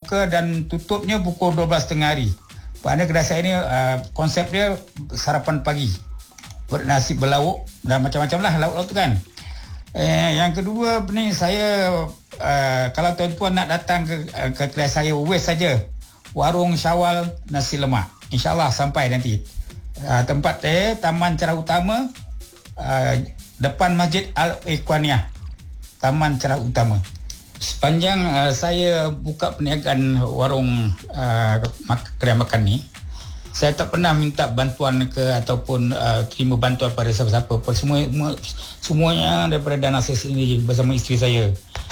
buka dan tutupnya pukul 12 tengah hari. Kerana kedai saya ni konsep dia sarapan pagi, nasi berlauk dan macam-macam lah lauk-lauk tu kan. Yang kedua ni saya kalau tuan-tuan nak datang ke kedai saya West saja, Warung Syawal Nasi Lemak, InsyaAllah sampai nanti. Tempat Taman Cerah Utama, depan Masjid Al-Ikhwaniyah, Taman Cerah Utama. Sepanjang saya buka perniagaan warung kedai makan ni, saya tak pernah minta bantuan ataupun terima bantuan pada siapa-siapa. Semuanya daripada dana saya sendiri bersama isteri saya.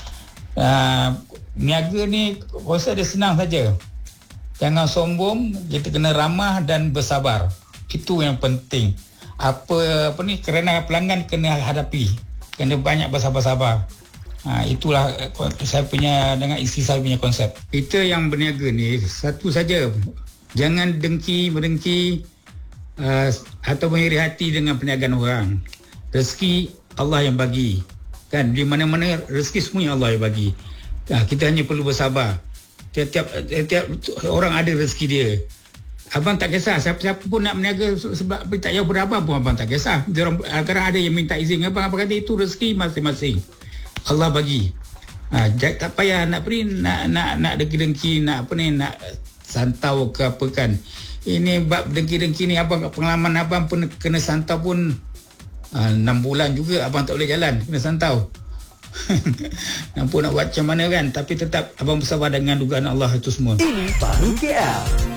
Niaga ni rasa dia senang saja. Jangan sombong, kita kena ramah dan bersabar. Itu yang penting. Kerana pelanggan kena hadapi. Kena banyak bersabar-sabar. Itulah saya punya dengan isteri saya punya konsep. Kita yang berniaga ni satu saja, jangan dengki atau iri hati dengan perniagaan orang. Rezeki Allah yang bagi, kan? Di mana-mana rezeki semuanya Allah yang bagi. Kita hanya perlu bersabar. Tiap orang ada rezeki dia. Abang tak kisah siapa pun nak berniaga sebab tak jauh berapa pun abang tak kisah. Kadang ada yang minta izin, abang kata itu rezeki masing-masing. Allah bagi. Tak payah nak dengki-dengki, nak santau ke apa kan. Ini bab dengki-dengki ni abang, pengalaman abang pun kena santau pun 6 bulan juga abang tak boleh jalan, kena santau. Nampak nak buat macam mana kan, tapi tetap abang bersabar dengan dugaan Allah itu semua. Ini Baru KL.